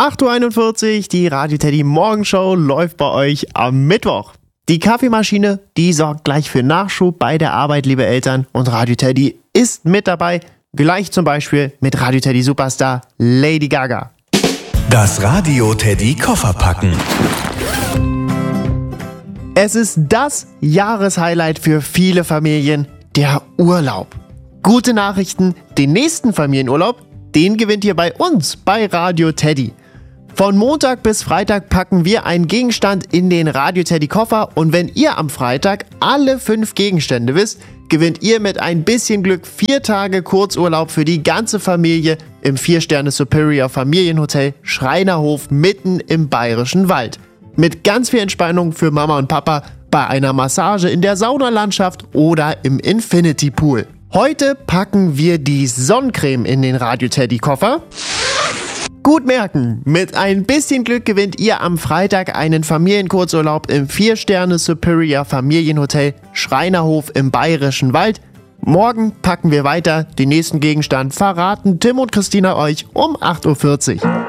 8:41 Uhr, die Radio Teddy Morgenshow läuft bei euch am Mittwoch. Die Kaffeemaschine, die sorgt gleich für Nachschub bei der Arbeit, liebe Eltern. Und Radio Teddy ist mit dabei, gleich zum Beispiel mit Radio Teddy Superstar Lady Gaga. Das Radio Teddy Kofferpacken. Es ist das Jahreshighlight für viele Familien, der Urlaub. Gute Nachrichten, den nächsten Familienurlaub, den gewinnt ihr bei uns, bei Radio Teddy. Von Montag bis Freitag packen wir einen Gegenstand in den Radio Teddy Koffer und wenn ihr am Freitag alle 5 Gegenstände wisst, gewinnt ihr mit ein bisschen Glück 4 Tage Kurzurlaub für die ganze Familie im 4-Sterne Superior Familienhotel Schreinerhof mitten im Bayerischen Wald. Mit ganz viel Entspannung für Mama und Papa bei einer Massage in der Saunalandschaft oder im Infinity Pool. Heute packen wir die Sonnencreme in den Radio Teddy Koffer. Gut merken, mit ein bisschen Glück gewinnt ihr am Freitag einen Familienkurzurlaub im 4-Sterne Superior Familienhotel Schreinerhof im Bayerischen Wald. Morgen packen wir weiter. Den nächsten Gegenstand verraten Tim und Christina euch um 8:40 Uhr.